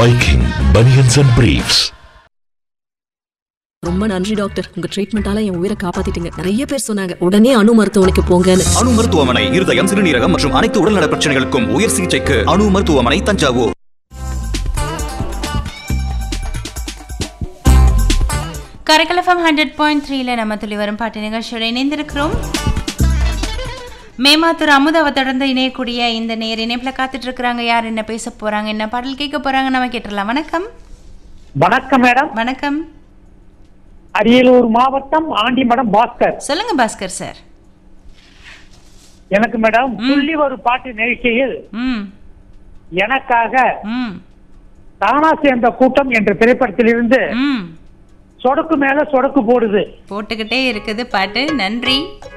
Viking Bunions and Briefs. ரொம்ப நன்றி doctor, உங்க ட்ரீட்மெண்டால என் உயிரை காப்பாத்திட்டீங்க. நிறைய பேர் சொன்னாங்க உடனே அணு மருத்துவமனைக்கு போங்கன்னு. அணு மருத்துவமனை இருதயம், சிறுநீரகம் மற்றும் அனைத்து உடல்நல பிரச்சனைகளுக்கும் உயர் சிகிச்சைக்கு அணு மருத்துவமனை, தஞ்சாவூர். கரைக்கல் FM 100.3 நம்ம துளி வரும் பாட்டு நிகழ்ச்சியோட இணைந்திருக்கிறோம். மேமாத்தூர் அமுதாவை தொடர்ந்து இணையக்கூடிய இந்த நேர் இணைப்பில் காத்துட்டு இருக்கிறாங்க. யார் என்ன பேச போறாங்க, என்ன பாடல் கேட்க போறாங்க, நம்ம கேட்டுடலாம். வணக்கம். வணக்கம் மேடம். வணக்கம். அரியலூர் மாவட்டம் ஆண்டிமடம் பாஸ்கர். சொல்லுங்க பாஸ்கர் சார். எனக்கு மேடம் சொல்லி ஒரு பாட்டு நிகழ்ச்சியில் எனக்காக தானா சேர்ந்த கூட்டம் என்ற திரைப்படத்திலிருந்து சொடக்கு மேல சொடக்கு போடுது போட்டுக்கிட்டே இருக்குது பாட்டு. நன்றி.